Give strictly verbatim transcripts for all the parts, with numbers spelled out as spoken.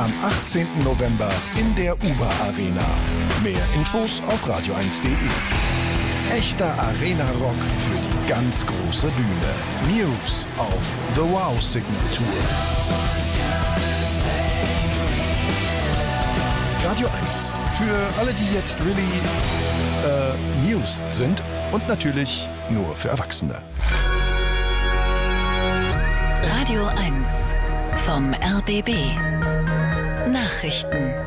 am achtzehnten November in der Uber Arena. Mehr Infos auf radio eins punkt de. Echter Arena-Rock für die ganz große Bühne. News auf The Wow Signal Tour. Radio eins. Für alle, die jetzt really äh, News sind und natürlich nur für Erwachsene. Radio eins vom R B B. Nachrichten.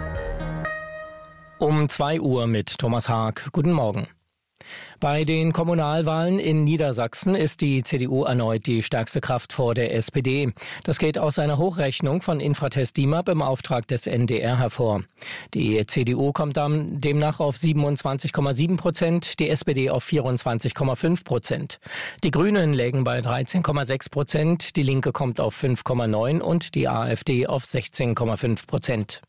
Um zwei Uhr mit Thomas Haag. Guten Morgen. Bei den Kommunalwahlen in Niedersachsen ist die C D U erneut die stärkste Kraft vor der S P D. Das geht aus einer Hochrechnung von Infratest DIMAP im Auftrag des N D R hervor. Die C D U kommt dann demnach auf siebenundzwanzig Komma sieben Prozent, die S P D auf vierundzwanzig Komma fünf Prozent. Die Grünen lägen bei dreizehn Komma sechs Prozent, die Linke kommt auf fünf Komma neun und die AfD auf sechzehn Komma fünf Prozent.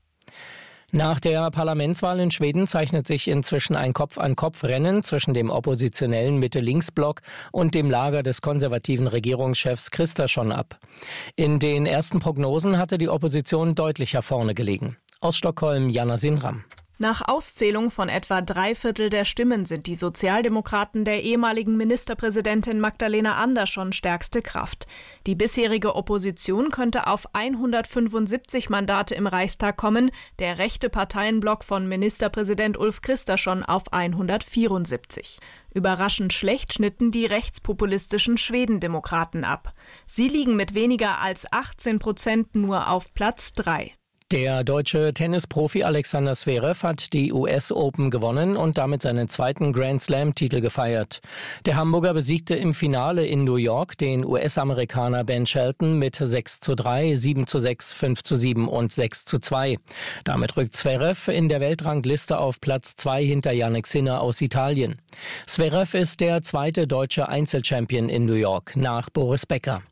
Nach der Parlamentswahl in Schweden zeichnet sich inzwischen ein Kopf-an-Kopf-Rennen zwischen dem oppositionellen Mitte-Links-Block und dem Lager des konservativen Regierungschefs Kristersson ab. In den ersten Prognosen hatte die Opposition deutlicher vorne gelegen. Aus Stockholm, Jana Sinram. Nach Auszählung von etwa drei Viertel der Stimmen sind die Sozialdemokraten der ehemaligen Ministerpräsidentin Magdalena Andersson stärkste Kraft. Die bisherige Opposition könnte auf hundertfünfundsiebzig Mandate im Reichstag kommen, der rechte Parteienblock von Ministerpräsident Ulf Kristersson auf hundertvierundsiebzig. Überraschend schlecht schnitten die rechtspopulistischen Schwedendemokraten ab. Sie liegen mit weniger als achtzehn Prozent nur auf Platz drei. Der deutsche Tennisprofi Alexander Zverev hat die U S Open gewonnen und damit seinen zweiten Grand-Slam-Titel gefeiert. Der Hamburger besiegte im Finale in New York den U S-Amerikaner Ben Shelton mit sechs zu drei, sieben zu sechs, fünf zu sieben und sechs zu zwei. Damit rückt Zverev in der Weltrangliste auf Platz zwei hinter Jannik Sinner aus Italien. Zverev ist der zweite deutsche Einzelchampion in New York nach Boris Becker.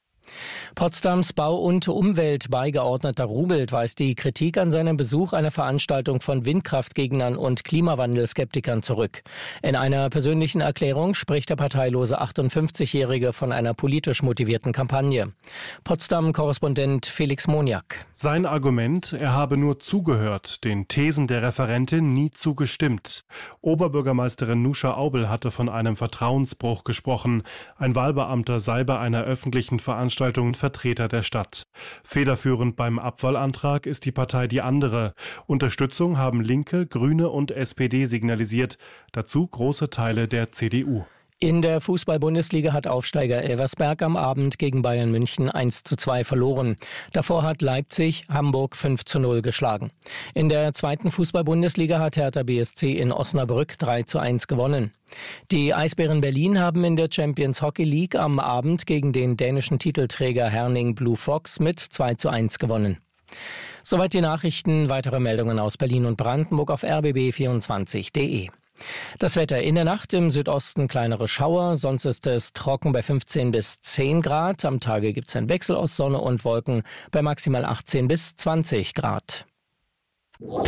Potsdams Bau- und Umweltbeigeordneter Rubelt weist die Kritik an seinem Besuch einer Veranstaltung von Windkraftgegnern und Klimawandelskeptikern zurück. In einer persönlichen Erklärung spricht der parteilose achtundfünfzigjährige von einer politisch motivierten Kampagne. Potsdam-Korrespondent Felix Moniak. Sein Argument, er habe nur zugehört, den Thesen der Referentin nie zugestimmt. Oberbürgermeisterin Nuscha Aubel hatte von einem Vertrauensbruch gesprochen. Ein Wahlbeamter sei bei einer öffentlichen Veranstaltung Vertreter der Stadt. Federführend beim Abwahlantrag ist die Partei Die Andere. Unterstützung haben Linke, Grüne und S P D signalisiert. Dazu große Teile der C D U. In der Fußball-Bundesliga hat Aufsteiger Elversberg am Abend gegen Bayern München eins zu zwei verloren. Davor hat Leipzig Hamburg fünf zu null geschlagen. In der zweiten Fußball-Bundesliga hat Hertha B S C in Osnabrück drei zu eins gewonnen. Die Eisbären Berlin haben in der Champions Hockey League am Abend gegen den dänischen Titelträger Herning Blue Fox mit zwei zu eins gewonnen. Soweit die Nachrichten. Weitere Meldungen aus Berlin und Brandenburg auf r b b vierundzwanzig punkt de. Das Wetter: in der Nacht im Südosten kleinere Schauer, sonst ist es trocken bei fünfzehn bis zehn Grad. Am Tage gibt es einen Wechsel aus Sonne und Wolken bei maximal achtzehn bis zwanzig Grad. Und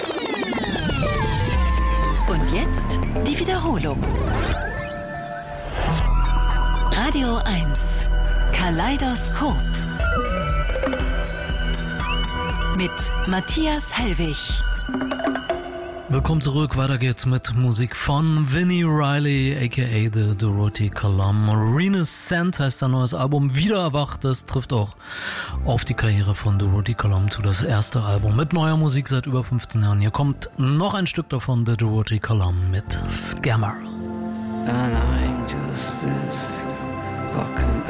jetzt die Wiederholung. Radio eins Kaleidoskop mit Matthias Hellwig. Willkommen zurück, weiter geht's mit Musik von Vinnie Riley, aka The Dorothy Column. Renaissance heißt sein neues Album, wieder erwacht. Das trifft auch auf die Karriere von Dorothy Column zu, das erste Album mit neuer Musik seit über fünfzehn Jahren. Hier kommt noch ein Stück davon, The Dorothy Column mit Scammer. And I'm just this fucking